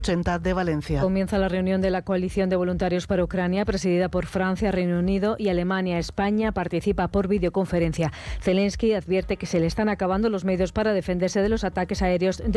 80 de Valencia. Comienza la reunión de la Coalición de Voluntarios para Ucrania, presidida por Francia, Reino Unido y Alemania. España participa por videoconferencia. Zelensky advierte que se le están acabando los medios para defenderse de los ataques aéreos de